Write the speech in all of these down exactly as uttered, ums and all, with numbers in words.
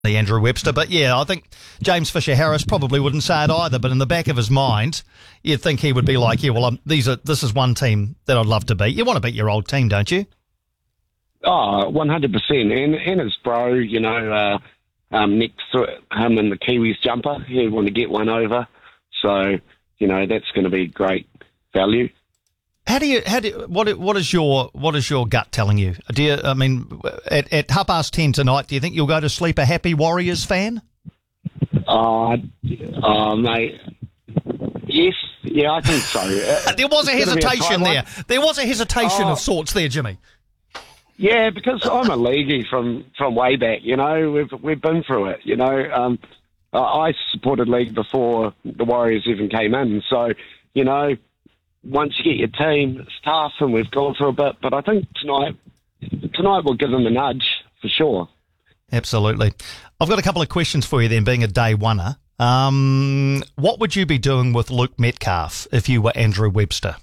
the Andrew Webster. But yeah, I think James Fisher-Harris probably wouldn't say it either, but in the back of his mind, you'd think he would be like, yeah, well, I'm, these are this is one team that I'd love to beat. You want to beat your old team, don't you? Oh, one hundred percent. And, and his bro, you know, uh, um, next to him in the Kiwis jumper, he'd want to get one over. So, you know, that's going to be great value. How do you? How do? What? What is your? What is your gut telling you? Do you? I mean, at, at half past ten tonight, do you think you'll go to sleep a happy Warriors fan? Uh, uh mate. Yes. Yeah, I think so. Uh, there was a hesitation a there. There was a hesitation oh. of sorts there, Jimmy. Yeah, because I'm a leaguey from, from way back. You know, we've we've been through it. You know, um, I supported league before the Warriors even came in. So, you know. Once you get your team, it's tough, and we've gone through a bit. But I think tonight, tonight we'll give them a nudge for sure. Absolutely. I've got a couple of questions for you then, being a day oneer. Um, what would you be doing with Luke Metcalf if you were Andrew Webster?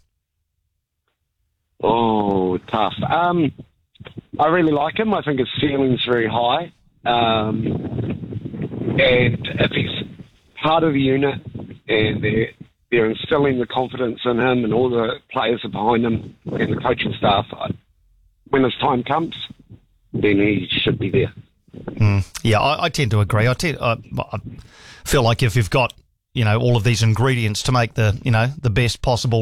Oh, tough. Um, I really like him. I think his ceiling's very high. Um, and if he's part of the unit and they're They're instilling the confidence in him, and all the players are behind him and the coaching staff. When his time comes, then he should be there. Mm, yeah, I, I tend to agree. I, tend, I, I feel like if you've got, you know, all of these ingredients to make the, you know, the best possible